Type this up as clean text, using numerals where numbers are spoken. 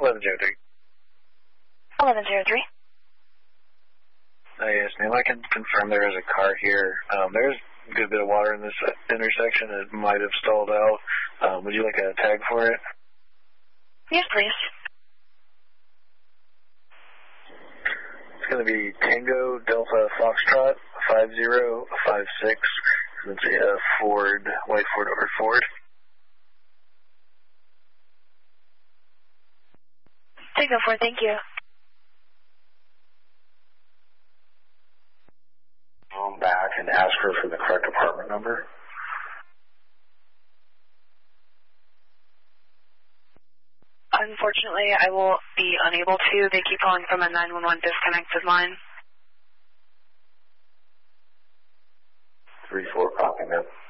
1103. 1103. Yes, ma'am. I can confirm there is a car here. There's a good bit of water in this intersection. It might have stalled out. Would you like a tag for it? Yes, please. It's going to be Tango Delta Foxtrot 5056. Let's see, Ford, white Ford or Ford. Tango Ford, thank you. Phone back and ask her for the correct apartment number. Unfortunately, I will be unable to. They keep calling from a 911 disconnected line. 3-4, copy, ma'am.